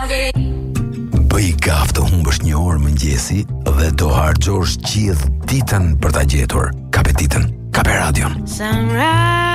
Bëj gaf të humbësh një orë mëngjesi dhe do harxhosh gjithë ditën për ta gjetur. Kape ditën, kape radion. Sunrise